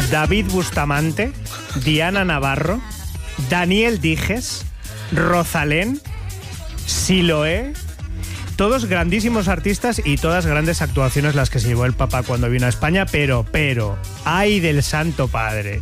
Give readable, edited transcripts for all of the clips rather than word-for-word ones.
David Bustamante, Diana Navarro, Daniel Dijes, Rosalén, Siloé. Todos grandísimos artistas y todas grandes actuaciones las que se llevó el Papa cuando vino a España, pero, ¡ay del Santo Padre!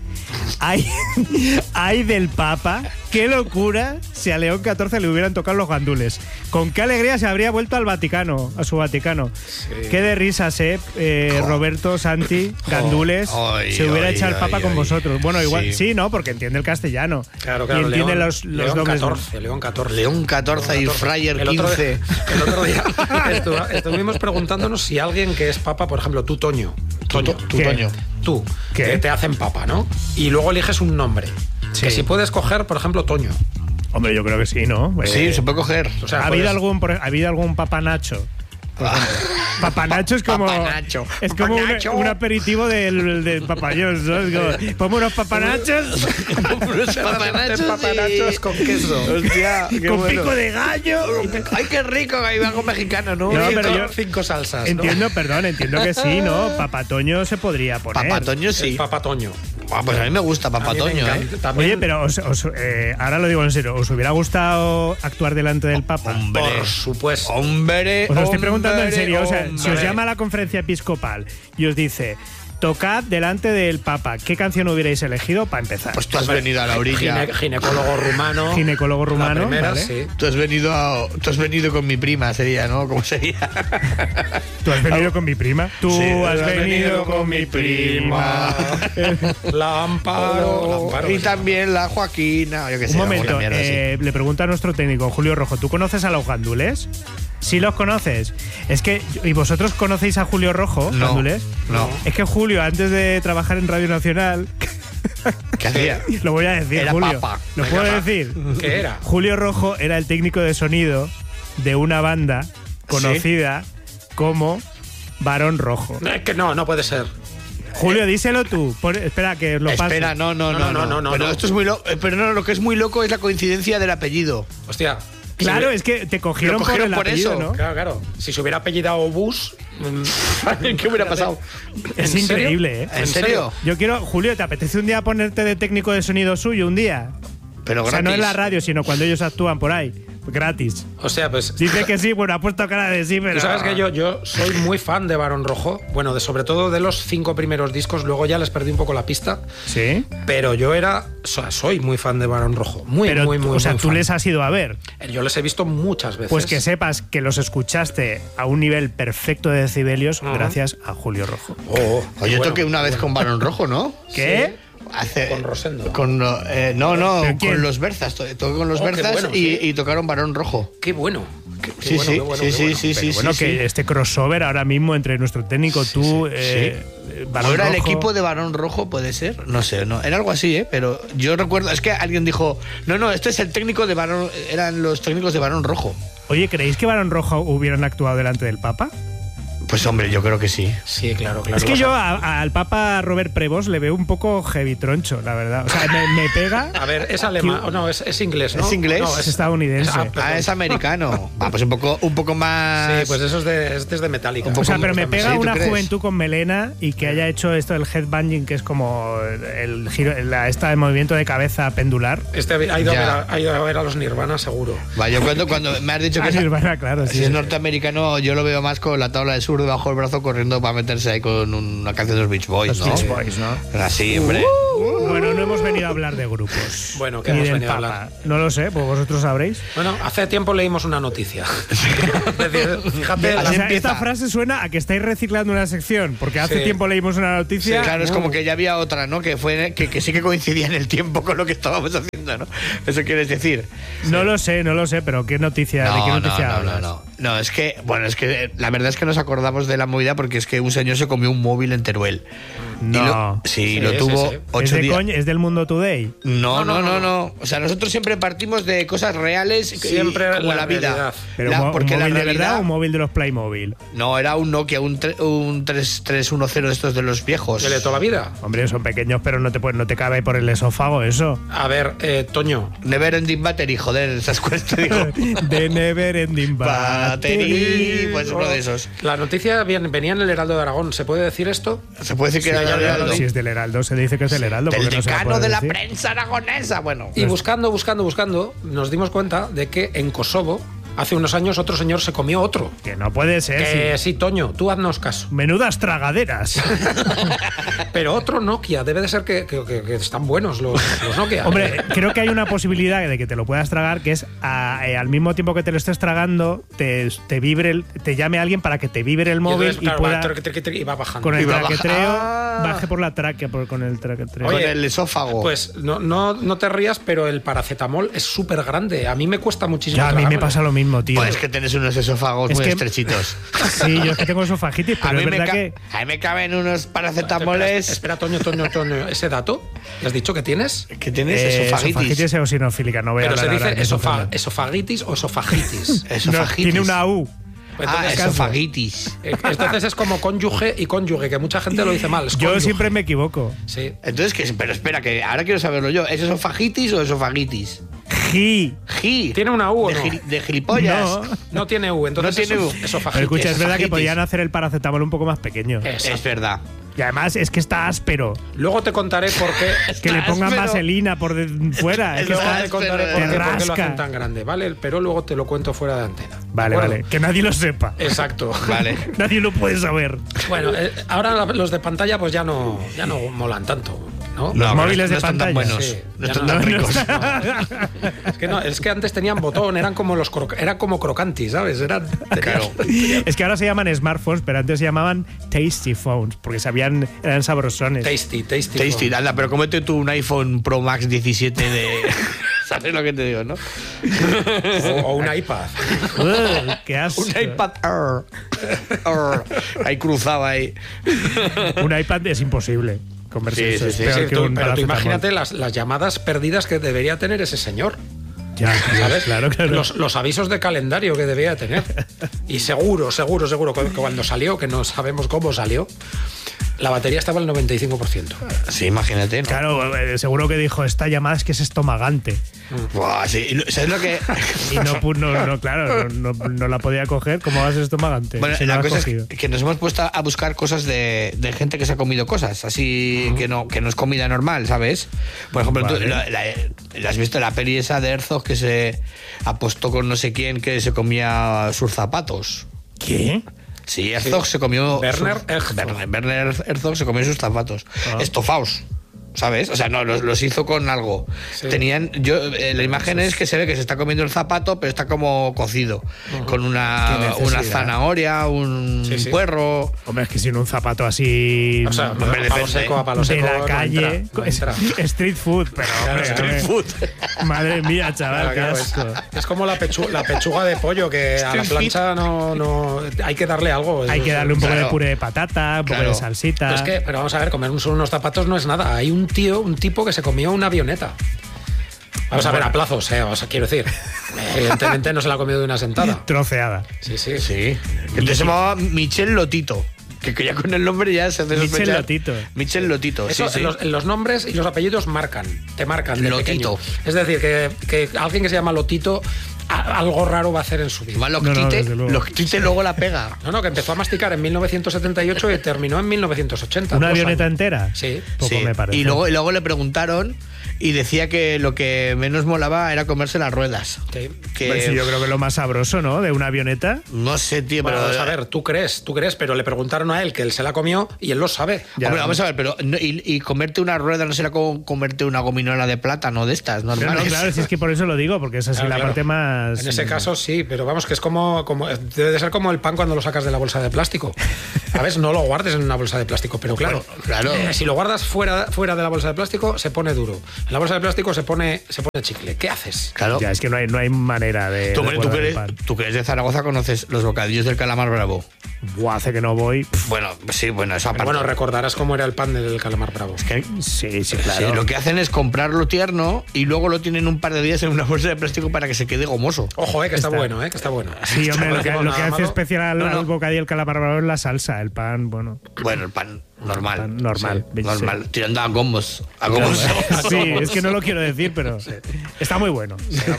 ¡Ay del Papa! ¡Qué locura si a León XIV le hubieran tocado los gandules! Con qué alegría se habría vuelto al Vaticano, a su Vaticano. Sí. Qué de risas, Roberto, Santi, gandules. Se hubiera echado el Papa con vosotros. Bueno, igual, sí, ¿no? Porque entiende el castellano. Claro, y entiende León, los León dobles. 14, León 14. León 14 y Frayer 15. El otro día estuvimos preguntándonos si alguien que es papa, por ejemplo, tú, Toño. Toño. Tú, que te hacen papa, ¿no? Y luego eliges un nombre. Sí. Que si puedes coger, por ejemplo, Toño. Hombre, yo creo que sí, ¿no? Sí, se puede coger. O sea, ¿ha habido algún papanacho? Papanacho es como Papanacho. Es como un aperitivo del papayón, ¿no? Es como, ponme unos papanachos. Papanachos con queso. Hostia, con bueno. pico de gallo. Ay, qué rico, hay algo mexicano, ¿no? No, pero yo 5 salsas, entiendo, ¿no? entiendo que sí, ¿no? Papatoño se podría poner. Papatoño sí. Papatoño. Pues a mí me gusta Papatoño, Oye, pero ahora lo digo en serio, ¿os hubiera gustado actuar delante del Papa? Hombre, por supuesto. Hombre, os lo estoy preguntando en serio, o sea, hombre. si os llama a la conferencia episcopal y os dice, tocad delante del Papa, ¿qué canción hubierais elegido para empezar? Pues tú has venido a la orilla. Ginecólogo rumano. Ginecólogo rumano, la primera, ¿vale? Sí. Tú has venido con mi prima, sería, ¿no? ¿Cómo sería? ¿Tú has venido con mi prima? Tú has venido con mi prima. La Amparo. Y también la Joaquina. Yo qué sé, Un momento, mierda, sí. le pregunto a nuestro técnico, Julio Rojo, ¿tú conoces a los gandules? ¿Sí los conoces? Es que, ¿y vosotros conocéis a Julio Rojo, gandules? No. Es que Julio, antes de trabajar en Radio Nacional... ¿Qué hacía? Lo voy a decir, Era Julio. papa. ¿Lo puedo decir? ¿Qué era? Julio Rojo era el técnico de sonido de una banda conocida como Barón Rojo. Es que no puede ser. Julio, díselo tú. Espera, que lo paso. Espera, no. Pero esto es muy loco. Pero no, lo que es muy loco es la coincidencia del apellido. Hostia. Claro, es que te cogieron por el apellido, eso, ¿no? Claro. Si se hubiera apellidado Bush, ¿qué hubiera pasado? Es increíble, ¿eh? ¿En serio? Yo quiero, Julio, ¿te apetece un día ponerte de técnico de sonido suyo un día? Pero o sea, gratis. no en la radio, sino cuando ellos actúan por ahí. Gratis. O sea, pues... Dice que sí, bueno, ha puesto cara de sí, pero... Tú sabes que yo soy muy fan de Barón Rojo. Bueno, sobre todo de los 5 primeros discos. Luego ya les perdí un poco la pista. ¿Sí? Pero yo soy muy fan de Barón Rojo. Muy tú fan. les has ido a ver. Yo les he visto muchas veces. Pues que sepas que los escuchaste a un nivel perfecto de decibelios gracias a Julio Rojo. Yo toqué una vez con Barón Rojo, ¿no? ¿Qué? Sí. Con Rosendo. Con los Berzas. Toqué con los Berzas bueno, y tocaron Barón Rojo. Qué bueno. Sí. Que este crossover ahora mismo entre nuestro técnico, tú, Barón ¿Ahora Rojo. el equipo de Barón Rojo puede ser? No sé, no. Era algo así, pero yo recuerdo, es que alguien dijo, no, este es el técnico de Barón, eran los técnicos de Barón Rojo. Oye, ¿creéis que Barón Rojo hubieran actuado delante del Papa? Pues hombre, yo creo que sí. Sí, claro. Es que yo al Papa Robert Prevost le veo un poco heavy troncho, la verdad. O sea, me pega... A ver, es alemán, no, es inglés, ¿no? ¿Es inglés? No, es estadounidense. Es americano. Pues un poco más... Sí, pues eso es de Metallica. O sea, pero me pega ¿tú una crees? Juventud con melena y que haya hecho esto del headbanging, que es como el giro, de movimiento de cabeza pendular. Ha ido a ver a los Nirvana, seguro. Va, yo cuando me has dicho que Nirvana, claro, si es norteamericano, yo lo veo más con la tabla de surf debajo del brazo corriendo para meterse ahí con una canción de los Beach Boys, Los Beach Boys, ¿no? Así, hombre. Bueno, no hemos venido a hablar de grupos. Bueno, ¿qué ni hemos del venido a Papa. hablar? No lo sé, pues vosotros sabréis. Bueno, hace tiempo leímos una noticia. Es decir, fíjate, O sea, esta frase suena a que estáis reciclando una sección, porque hace tiempo leímos una noticia. Claro, es como que ya había otra, ¿no? Que sí que coincidía en el tiempo con lo que estábamos haciendo, ¿no? Eso quieres decir. No lo sé, pero ¿qué noticia? ¿De qué noticia hablas? No, es que la verdad es que nos acordamos de la movida porque es que un señor se comió un móvil en Teruel. No. Lo tuvo 8 días. ¿Es del Mundo Today? No. O sea, nosotros siempre partimos de cosas reales, siempre como la vida. realidad. Pero porque ¿un la móvil de realidad, verdad o un móvil de los Playmobil? No, era un Nokia, un 3310 de estos de los viejos. ¿De toda la vida? Hombre, son pequeños, pero no te cabe por el esófago eso. A ver, Toño. Never Ending Battery, joder, esas cosas te digo. De Never Ending Battery. Pues uno de esos. La noticia venía en el Heraldo de Aragón. ¿Se puede decir esto? Se puede decir que era Heraldo. Si es del Heraldo, se dice que es del Heraldo. Del porque no se va a decano poder de la decir. prensa aragonesa, bueno. Y buscando, nos dimos cuenta de que en Kosovo, hace unos años, otro señor se comió otro. Que no puede ser. Que sí, Toño, tú haznos caso. Menudas tragaderas. Pero otro Nokia, debe de ser que están buenos los Nokia. Hombre, creo que hay una posibilidad de que te lo puedas tragar, que es al mismo tiempo que te lo estés tragando, te llame alguien para que te vibre el móvil entonces, claro, pueda, y va bajando. con el Y va traquetreo, bajando. baje por la tráquea, con el traquetreo. Con el esófago. Pues no te rías, pero el paracetamol es súper grande. A mí me cuesta muchísimo. Ya, a mí me tragármelo. pasa lo mismo, tío. Pues es que tenés unos esófagos Es muy que- estrechitos. Sí, yo es que tengo esofagitis, A pero es mí, verdad que... a mí me caben unos paracetamoles. Espera, Toño, ese dato, ¿te has dicho que tienes? Que tienes esofagitis. Esofagitis eosinofílica, no voy a Pero se hablar ahora dice de eso. esofagitis o esofagitis. No, Esofagitis. tiene una U. Entonces, esofagitis. entonces es como cónyuge y cónyuge, que mucha gente lo dice mal. es Yo cónyuge. siempre me equivoco. Sí. Entonces, pero espera, que ahora quiero saberlo yo. ¿Es esofagitis o esofagitis? Gi. Gi. ¿Tiene una U o no? De gilipollas. No. No tiene U, entonces No tiene U. esofagitis. Pero escucha, es verdad que Esofagitis. podían hacer el paracetamol un poco más pequeño. Es verdad. Y además es que está áspero. Luego te contaré por qué. Que le pongan áspero. vaselina por fuera. Es que Luego está- te contaré Te por qué lo rasca. hacen tan grande, ¿vale? Pero luego te lo cuento fuera de antena. Vale, ¿De acuerdo? vale. Que nadie lo sepa. Exacto. Vale. Nadie lo puede saber. Bueno, ahora los de pantalla pues ya no molan tanto, ¿no? Los No, móviles no de están tan pantalla. buenos. Sí, No ya están no- tan no ricos. Es que antes tenían botón, eran como eran como crocantis, ¿sabes? Claro. Es que ahora se llaman smartphones, pero antes se llamaban tasty phones, porque eran sabrosones. Tasty. Tasty, anda, pero cómete tú un iPhone Pro Max 17 de. ¿Sabes lo que te digo, no? O un iPad. ¡Qué asco! Un iPad Air. Ahí cruzado ahí. Un iPad es imposible convertirse. Sí, Es sí, peor Sí, que un pero tú paracetamol. imagínate las llamadas perdidas que debería tener ese señor. Ya, ¿Sabes? claro. Los avisos de calendario que debía tener. Y seguro, que cuando salió, que no sabemos cómo salió, la batería estaba al 95%. Sí, imagínate, ¿no? Claro, seguro que dijo, esta llamada es que es estomagante. Buah, sí. ¿Sabes lo que.? Y claro, no la podía coger. ¿Cómo va a ser estomagante? Bueno, Si no la la has cosa cogido. es que nos hemos puesto a buscar cosas de gente que se ha comido cosas, así que no es comida normal, ¿sabes? Por ejemplo, Vale. tú has visto la peli esa de Herzog que se apostó con no sé quién que se comía sus zapatos. ¿Qué? Sí, Herzog se comió. Werner Herzog. Werner Herzog se comió sus zapatos. Estofados. ¿Sabes? O sea, no, los hizo con algo. Sí. Tenían. La imagen es que se ve que se está comiendo el zapato, pero está como cocido. Con Qué una necesidad. zanahoria, un Sí. puerro. Hombre, es que sin un zapato así O sea, Hombre, a palo depende. seco, a palo de seco. la no calle, entra, no entra. street food, pero hombre, Street a ver. food. Madre mía, chaval, qué Claro, asco. es como la pechuga de pollo, que a la Street plancha no hay que darle algo. Hay que darle un poco Claro. de puré de patata, un poco Claro. de salsita. Pero vamos a ver, comer unos zapatos no es nada. Hay un tipo que se comió una avioneta. Vamos a ver, a plazos, o sea, quiero decir. Evidentemente no se la ha comido de una sentada. Troceada. Sí. Sí. Entonces se llamaba Michel Lotito. Que ya con el nombre ya se hace Michel sospechar. Lotito. Michel Lotito, Eso, sí. los nombres y los apellidos te marcan. De Lotito. pequeño. Es decir, que alguien que se llama Lotito algo raro va a hacer en su vida. Además, No, Loctite, desde luego. Loctite luego la pega. No, que empezó a masticar en 1978 y terminó en 1980. ¿Una 2 avioneta años. entera? Sí. Poco Sí. me parece. Y luego le preguntaron y decía que lo que menos molaba era comerse las ruedas. Sí. Que, Pues sí, yo creo que lo más sabroso, ¿no? De una avioneta. no sé, tío, Bueno, pero. vamos a ver, tú crees, pero le preguntaron a él que él se la comió y él lo sabe. Ya. Hombre, vamos a ver, pero y comerte una rueda no será como comerte una gominola de plátano de estas No, normales. claro, si es que por eso lo digo, porque es así Claro, la claro. parte más. En ese caso sí, pero vamos, que es como debe de ser como el pan cuando lo sacas de la bolsa de plástico. A ver, no lo guardes en una bolsa de plástico, pero claro, Bueno, claro. Si lo guardas fuera de la bolsa de plástico se pone duro. En la bolsa de plástico se pone chicle. ¿Qué haces? Claro. Ya, es que no hay manera de. ¿Tú, de tú guardar que el eres, pan. tú que eres de Zaragoza conoces los bocadillos del calamar bravo. Buah, hace que no voy. Bueno, sí, bueno, eso Pero aparte. bueno, recordarás cómo era el pan del calamar bravo. Sí, Sí, claro. lo que hacen es comprarlo tierno y luego lo tienen un par de días en una bolsa de plástico para que se quede gomoso. Ojo, que está Está. bueno, que está bueno. Sí, hombre, lo que No, nada hace malo. especial al bocadillo el calamar bravo es la salsa, el pan, bueno. Bueno, el pan normal. Pan normal. Sí, normal. Tirando a gomos. A Claro. gomos. Sí, es que no lo quiero decir, pero está muy bueno.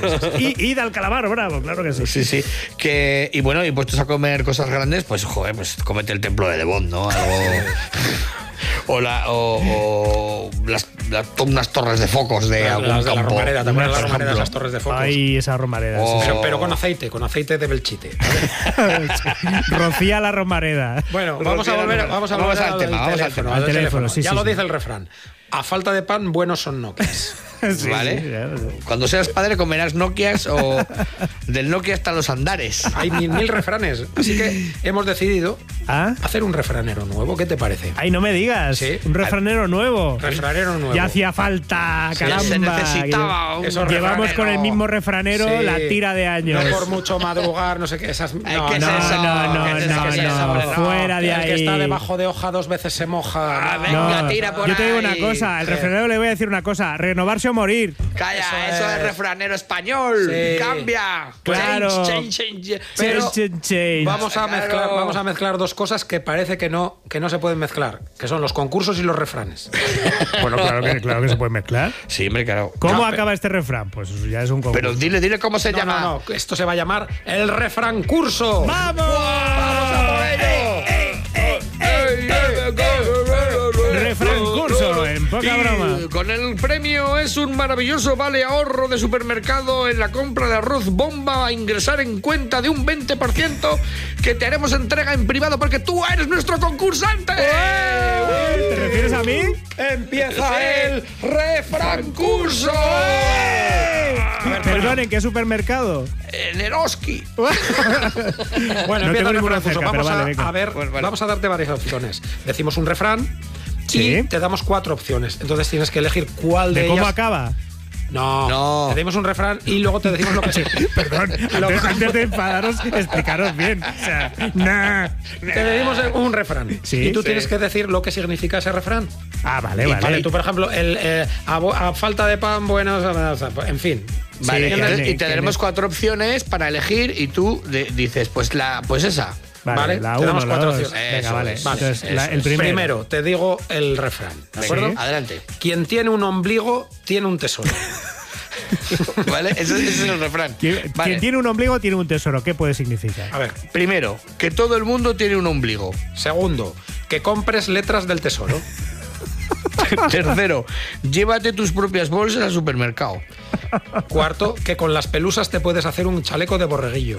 Id al calamar bravo, claro que sí. Sí, sí. Y bueno, y puestos a comer cosas grandes, pues joder, pues cómete el templo de Devon, ¿no? Algo. O unas torres de focos de algún campo. La Romareda, ¿te acuerdas de la Romareda, esas torres de focos? Ay, esa Romareda. Pero con aceite de Belchite. Rocía la Romareda. Bueno, vamos a volver al teléfono. Sí, ya lo dice el refrán. A falta de pan, buenos son Nokias. Sí, ¿vale? Sí. Cuando seas padre comerás Nokias o del Nokia hasta los andares. Hay mil refranes. Así que hemos decidido hacer un refranero nuevo. ¿Qué te parece? Ay, no me digas. ¿Sí? Un refranero nuevo. Refranero nuevo. Ya hacía falta, caramba. Se necesitaba un Llevamos con el mismo refranero la tira de años. No por mucho madrugar, no sé qué. Esas, no. Fuera de ahí. El que está debajo de hoja 2 veces se moja. Venga, tira por ahí. Yo te digo una cosa. El refranero le voy a decir una cosa. Renovarse o morir. Calla, eso es refranero español. Sí. Cambia. Claro. Change. Pero vamos a mezclar dos cosas que parece que no se pueden mezclar, que son los concursos y los refranes. Bueno, claro que se pueden mezclar. Sí, hombre, claro. ¿Cómo acaba este refrán? Pues ya es un concurso. Pero dile cómo se llama. No, esto se va a llamar el refrán curso. ¡Vamos! ¡Vamos a por ello! Refrán curso, en poca broma. Con el premio es un maravilloso vale ahorro de supermercado en la compra de arroz bomba a ingresar en cuenta de un 20% que te haremos entrega en privado porque tú eres nuestro concursante. ¿Te refieres a mí? Empieza el refrán curso. Perdón, ¿en qué supermercado? En Eroski. Bueno, no tengo ninguna cerca, pero vamos a darte varias opciones. Decimos un refrán y te damos 4 opciones. Entonces tienes que elegir cuál de ellas. ¿Cómo acaba? No. Te decimos un refrán y luego te decimos lo que sí. Perdón, antes de enfadaros, explicaros bien. O sea, Te decimos un refrán. ¿Sí? Y tú tienes que decir lo que significa ese refrán. Vale. Tú, por ejemplo, a falta de pan, bueno, en fin. Vale, y te daremos 4 opciones para elegir y tú dices, pues esa. Vale, la te damos 4 opciones. Venga, vale. Entonces, el primero te digo el refrán. ¿De acuerdo? Adelante. Quien tiene un ombligo tiene un tesoro. ¿Vale? Ese es el refrán. Quien tiene un ombligo tiene un tesoro. ¿Qué puede significar? A ver. Primero, que todo el mundo tiene un ombligo. Segundo, que compres letras del tesoro. Tercero, llévate tus propias bolsas al supermercado. Cuarto, que con las pelusas te puedes hacer un chaleco de borreguillo.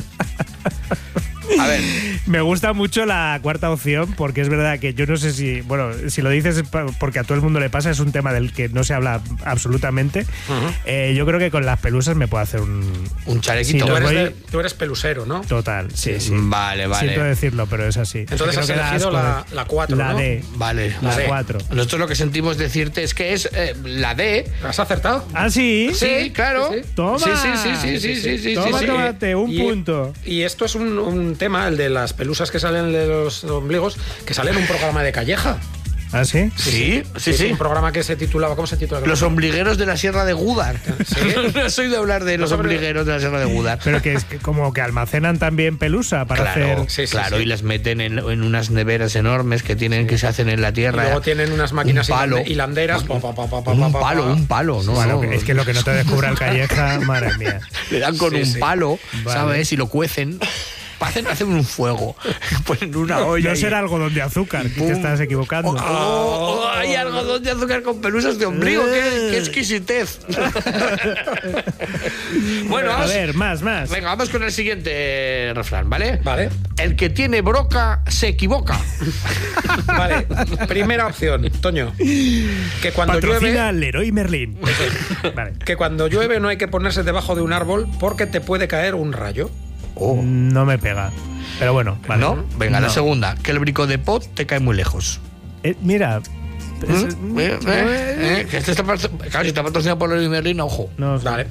A ver. Me gusta mucho la cuarta opción porque es verdad que yo no sé si lo dices porque a todo el mundo le pasa, es un tema del que no se habla absolutamente. Yo creo que con las pelusas me puedo hacer un chalequito. Tú eres pelusero, ¿no? Total, sí. Vale. Siento decirlo, pero es así. Entonces has elegido la 4, la ¿no? D. Vale. La 4. Nosotros lo que sentimos decirte es que es la D. ¿Has acertado? ¿Ah, sí? Sí, claro. Sí. Toma. Sí. Tómate un punto. Y esto es un tema, el de las pelusas que salen de los ombligos, que sale en un programa de Calleja. ¿Ah, sí? Sí. Un programa que se titulaba, ¿cómo se titula? Los ombligueros de la Sierra de Gúdar. ¿Sí? No has oído hablar de los ombligueros de la Sierra de Gúdar. Pero que es como que almacenan también pelusa para hacer. Sí, y las meten en unas neveras enormes que que se hacen en la tierra. Y luego tienen unas máquinas hilanderas. Un palo, ¿no? Bueno, es que lo que no te descubra el Calleja, madre mía. Le dan con un palo, ¿sabes? Y lo cuecen. Hacen un fuego, ponen una olla. No será algodón de azúcar, que te estás equivocando. Hay algodón de azúcar con pelusas de ombligo, qué exquisitez. Bueno, a ver, más. Venga, vamos con el siguiente refrán, ¿vale? Vale. El que tiene broca se equivoca. Vale, primera opción, Toño. Que cuando Patrocina llueve, Leroy Merlin. Vale. Que cuando llueve no hay que ponerse debajo de un árbol porque te puede caer un rayo. No me pega. Pero bueno, vale. ¿No? Venga, la segunda. Que el brico de pot te cae muy lejos. Mira. Que este está patrocinado por Leroy Merlin, ojo. No, vale.